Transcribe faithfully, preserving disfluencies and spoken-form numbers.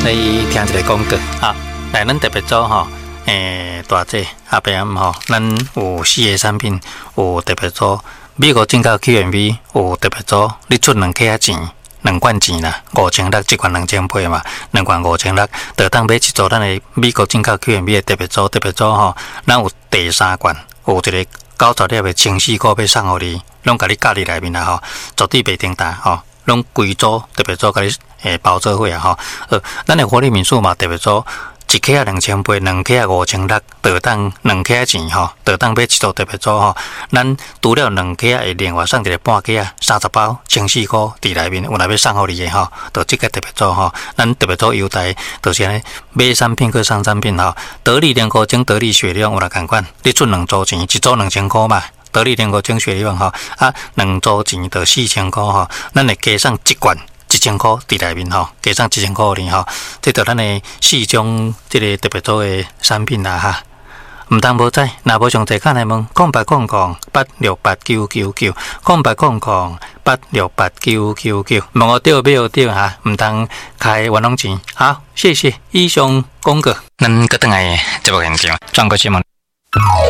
来听一个广告啊！来，咱特别做吼，诶，大姐阿伯姆吼，咱有四个产品，有特别做美国进口 Q M V， 有特别做你出两克钱，两罐钱啦，五千六，一罐两千八嘛，两罐五千六，就当买一组咱的美国进口 Q M V 的特别做，特别做吼，咱有第三罐，有一个九十粒的清洗膏要送互你，拢甲你加入内面啦吼，绝对袂停打吼。拢规组特别做，甲你诶包做伙啊吼。呃，咱诶活力民宿嘛特别做，一克啊两千八，两克啊五千六，得当两克钱吼，得当买一组特别做吼。咱除了两克啊，会另外送一个半克啊，三十包清洗膏伫内面，有来要送互你诶吼，就即个特别做吼。咱特别做优待，就是安尼买产品去送产品吼。得力莲膏精、得力雪亮有来共款，你出两组钱，一组两千块嘛。得力莲膏精雪亮吼，啊，两组钱就四千块吼，咱会加上一罐一千块伫内面吼，加上一千块呢吼，这就咱的四种这个特别做的产品啦哈。唔通无知，若无详细看来问，空八空空八六八九九九，空八空空八六八九九九，问我对没有对哈？唔通开冤枉钱。好，谢谢以上广告。咱个等来节目现场，转过新闻。